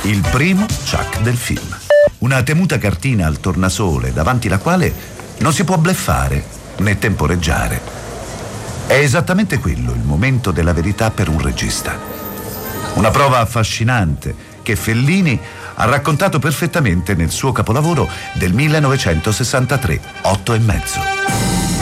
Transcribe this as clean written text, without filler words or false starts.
Il primo Chuck del film. Una temuta cartina al tornasole davanti la quale non si può bluffare né temporeggiare. È esattamente quello il momento della verità per un regista. Una prova affascinante che Fellini ha raccontato perfettamente nel suo capolavoro del 1963, 8 e mezzo.